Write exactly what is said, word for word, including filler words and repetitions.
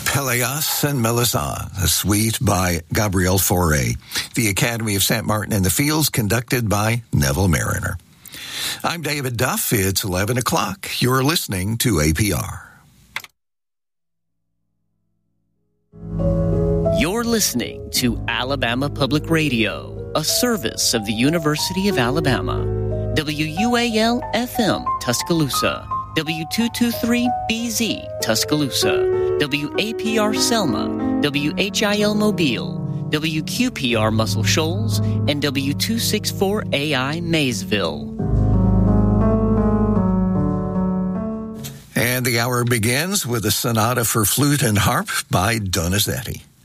Peleas and Melisande, a suite by Gabriel Fauré. The Academy of Saint Martin in the Fields, conducted by Neville Mariner. I'm David Duff. It's eleven o'clock. You're listening to A P R. You're listening to Alabama Public Radio, a service of the University of Alabama. W U A L F M, Tuscaloosa. W two twenty-three B Z, Tuscaloosa. W A P R Selma. W H I L Mobile. W Q P R Muscle Shoals. And W two sixty-four A I Maysville. And the hour begins with a sonata for flute and harp by Donizetti.